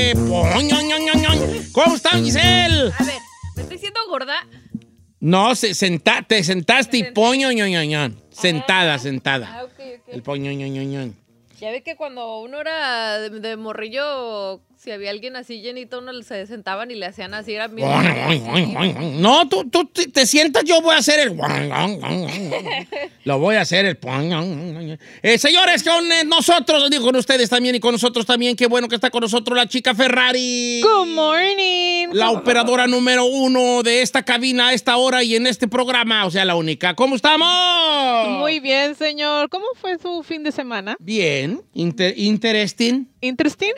¿Cómo están, Giselle? A ver, ¿me estoy siendo gorda? No, te sentaste y poño. Sentada. Ah, ok. El poño. Ya ve que cuando uno era de morrillo, si había alguien así llenito, uno se sentaban y le hacían así, era bien. No, tú te sientas, yo voy a hacer el... Lo voy a hacer el... Señores, con nosotros, digo con ustedes también y con nosotros también, qué bueno que está con nosotros la chica Ferrari. Good morning. La operadora número 1 de esta cabina a esta hora y en este programa, o sea, la única. ¿Cómo estamos? Muy bien, señor. ¿Cómo fue su fin de semana? Bien. Interesting. Interesting.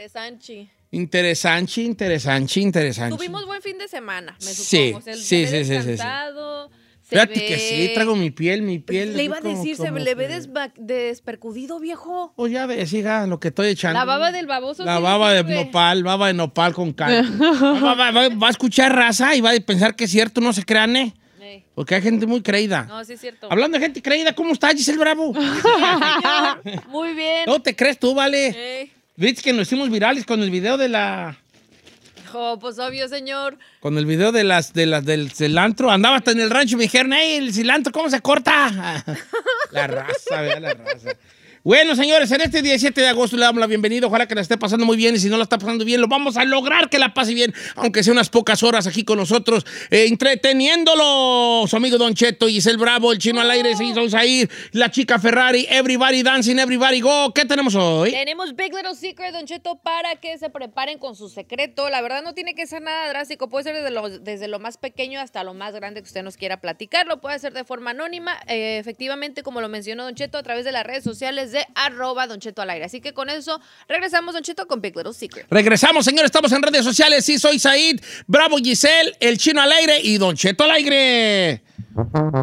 Interesante. Tuvimos buen fin de semana, me Sí, supongo. El sí. descansado, se Fíjate ve- que sí, traigo mi piel. Le iba a como- decir, se como le ve que- despercudido, viejo. Pues ya ves, hija, lo que estoy echando. La baba del baboso. La sí baba de sirve. nopal con cal. Va a escuchar raza y va a pensar que es cierto, no se crean, ¿eh? Ey. Porque hay gente muy creída. No, sí es cierto. Hablando de gente creída, ¿cómo estás, Giselle Bravo? Muy bien. No te crees tú, vale. Ey. ¿Viste que nos hicimos virales con el video de la... Oh, pues obvio, señor. Con el video del cilantro? Andaba hasta en el rancho y me dijeron, ¡ey, el cilantro, cómo se corta! La raza, vea la raza. Bueno, señores, en este 17 de agosto le damos la bienvenida. Ojalá que la esté pasando muy bien y si no la está pasando bien, lo vamos a lograr que la pase bien, aunque sea unas pocas horas aquí con nosotros, entreteniéndolo. Su amigo Don Cheto, Giselle Bravo, el chino al aire, César Zahir, la chica Ferrari, everybody dancing, everybody go. ¿Qué tenemos hoy? Tenemos Big Little Secret, Don Cheto, para que se preparen con su secreto. La verdad no tiene que ser nada drástico. Puede ser desde lo más pequeño hasta lo más grande que usted nos quiera platicar. Lo puede hacer de forma anónima. Efectivamente, como lo mencionó Don Cheto, a través de las redes sociales de @Don Cheto al aire. Así que con eso regresamos, Don Cheto, con Big Little Secret. Regresamos, señores, estamos en redes sociales. Sí, soy Said, Bravo Giselle, el chino al aire y Don Cheto al aire.